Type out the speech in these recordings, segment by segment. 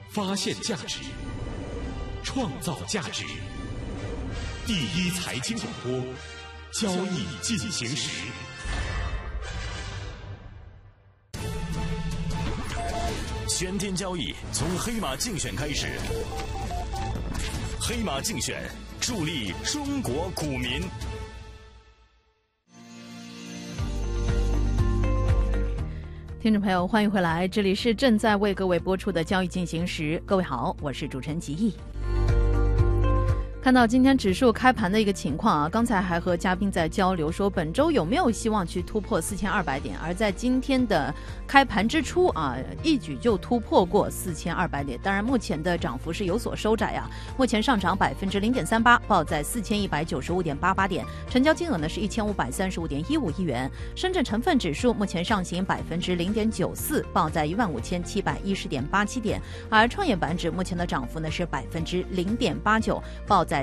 发现价值，创造价值。第一财经广播，交易进行时。 全天交易从黑马竞选开始，黑马竞选助力中国股民。 听众朋友，欢迎回来，这里是正在为各位播出的交易进行时。各位好，我是主持人吉毅。看到今天指数开盘的一个情况啊，刚才还和嘉宾在交流说本周有没有希望去突破4200点，而在今天的开盘之初啊，一举就突破过4200点。当然目前的涨幅是有所收窄啊，目前上涨0.38%，报在4195.88点，成交金额呢是1535.15亿元。深圳成分指数目前上行0.94%，报在15710.87点，而创业板指目前的涨幅呢是0.89%，报在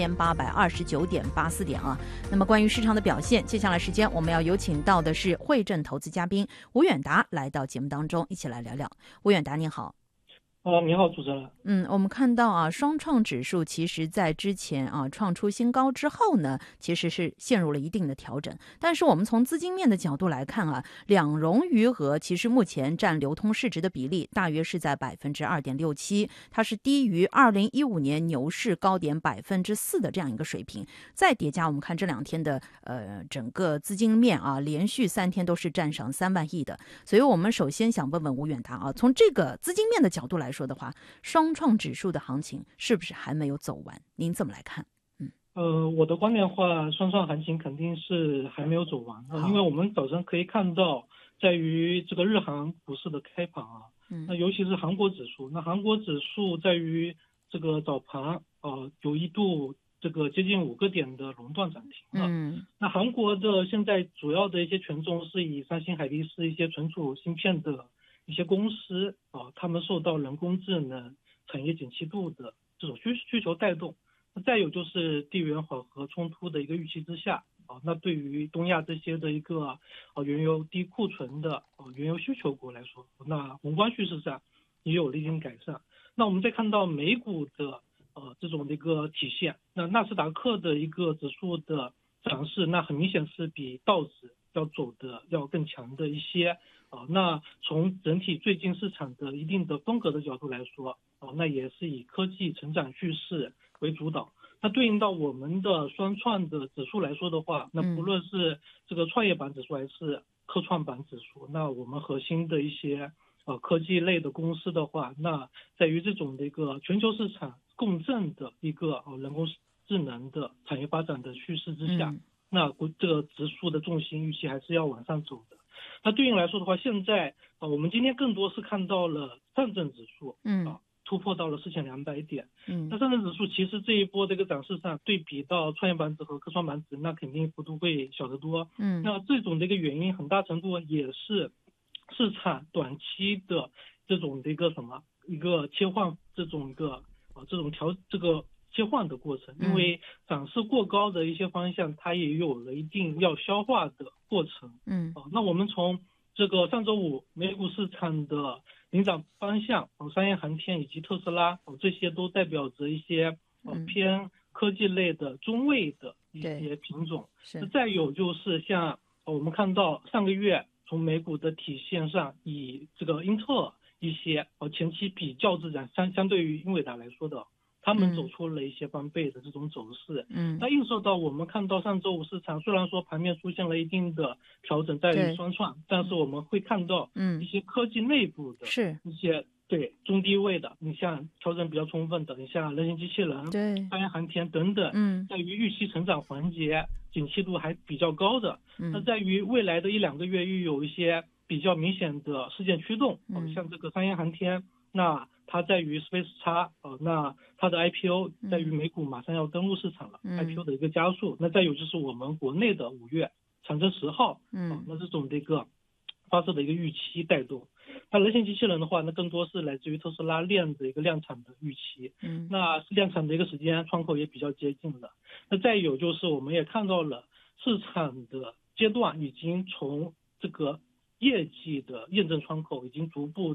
3829.84点啊。那么关于市场的表现，接下来时间我们要有请到的是汇证投资嘉宾吴远达来到节目当中，一起来聊聊。吴远达您好。 你好，主持人。 我们看到啊，双创指数其实在之前啊创出新高之后呢，其实是陷入了一定的调整。但是我们从资金面的角度来看啊，两融余额其实目前占流通市值的比例大约是在2.67%，它是低于2015年牛市高点4%的这样一个水平。再叠加我们看这两天的整个资金面啊，连续3天都是站上3万亿的。所以我们首先想问问吴远达啊，从这个资金面的角度来说的话，双创指数的行情是不是还没有走完？您怎么来看？ 我的观点的话，双创行情肯定是还没有走完，因为我们早晨可以看到，在于这个日韩股市的开盘啊，那尤其是韩国指数，那韩国指数在于这个早盘有一度这个接近5个点的熔断涨停那韩国的现在主要的一些权重是以三星、海力士一些存储芯片的一些公司他们受到人工智能产业景气度的这种需求带动。再有就是地缘缓和冲突的一个预期之下那对于东亚这些的一个原油低库存的原油需求国来说，那宏观趋势上也有了一定改善。那我们再看到美股的这种的一个体现，那纳斯达克的一个指数的涨势，那很明显是比道指要走的要更强的一些那从整体最近市场的一定的风格的角度来说那也是以科技成长趋势为主导。那对应到我们的双创的指数来说的话，那不论是这个创业板指数还是科创板指数，那我们核心的一些科技类的公司的话，那在于这种的一个全球市场共振的一个人工智能的产业发展的趋势之下，那这个指数的重心预期还是要往上走的。那对应来说的话，现在我们今天更多是看到了上证指数突破到了4200点。那上证指数其实这一波这个涨势上，对比到创业板指和科创板指，那肯定幅度会小得多。那这种的一个原因很大程度也是市场短期的这种的一个一个切换，这种切换的过程，因为涨势过高的一些方向，它也有了一定要消化的过程。那我们从这个上周五美股市场的领涨方向商业航天以及特斯拉这些都代表着一些偏科技类的中位的一些品种。再有就是像我们看到上个月从美股的体现上，以这个英特尔一些前期比较自然相对于英伟达来说的，他们走出了一些翻倍的这种走势。那映射到我们看到上周五市场，虽然说盘面出现了一定的调整在于双创，但是我们会看到一些科技内部的一些中低位的，你像调整比较充分的，你像人形机器人、商业航天等等，在于预期成长环节景气度还比较高的。那在于未来的1-2个月又有一些比较明显的事件驱动像这个商业航天，那它在于 SpaceX 那它的 IPO 在于美股马上要登陆市场了，IPO 的一个加速。那再有就是我们国内的5月长征10号那这种的一个发射的一个预期带动。那人形机器人的话，那更多是来自于特斯拉链的一个量产的预期，那量产的一个时间窗口也比较接近了。那再有就是我们也看到了市场的阶段已经从这个业绩的验证窗口已经逐步的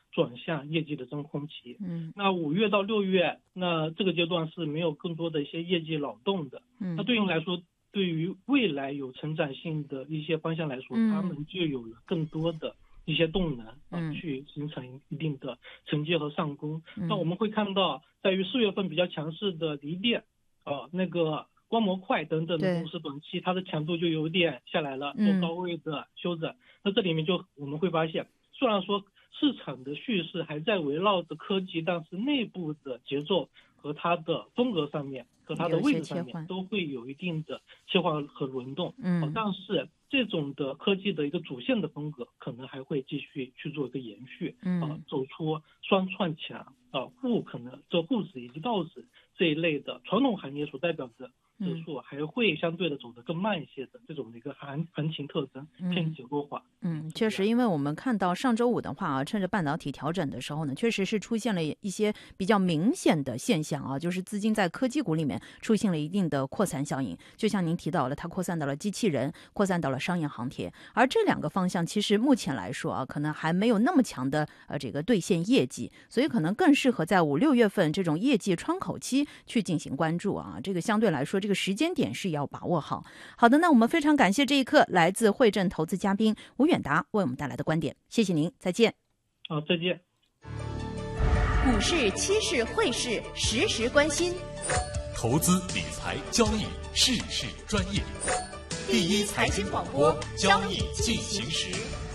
转向业绩的真空期。那5月到6月，那这个阶段是没有更多的一些业绩扰动的。那对应来说，对于未来有成长性的一些方向来说，他们就有了更多的一些动能去形成一定的承接和上攻。那我们会看到，在于4月份比较强势的锂电那个光模块等等的公司，短期它的强度就有点下来了，做高位的修整。那这里面就我们会发现，虽然说市场的叙事还在围绕着科技，但是内部的节奏和它的风格上面和它的位置上面都会有一定的切换和轮动。但是这种的科技的一个主线的风格可能还会继续去做一个延续。走出双串强可能这沪指以及道指这一类的传统行业所代表的指数还会相对的走得更慢一些的这种的一个行情特征偏结构化。 确实，因为我们看到上周五的话趁着半导体调整的时候呢，确实是出现了一些比较明显的现象就是资金在科技股里面出现了一定的扩散效应。就像您提到了，它扩散到了机器人，扩散到了商业航铁，而这两个方向其实目前来说可能还没有那么强的这个兑现业绩，所以可能更适合在5、6月份这种业绩窗口期去进行关注这个相对来说这个时间点是要把握好。好的，那我们非常感谢这一刻来自汇证投资嘉宾吴远达为我们带来的观点，谢谢您，再见。 再见。 股市、期市、汇市，时时关心。 投资理财交易，事事专业。第一财经广播，交易进行时。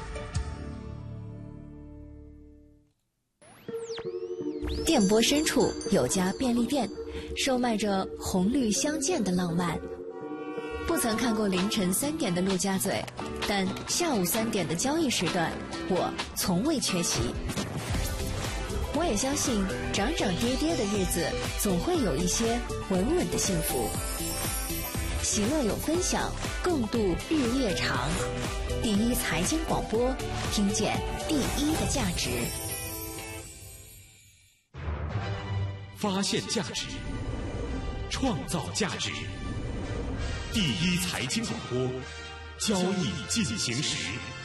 电波深处有家便利店，售卖着红绿相间的浪漫。不曾看过凌晨3点的陆家嘴，但下午3点的交易时段，我从未缺席。我也相信，涨涨跌跌的日子，总会有一些稳稳的幸福。喜乐有分享，共度日夜长。第一财经广播，听见第一的价值。 发现价值，创造价值。第一财经广播，交易进行时。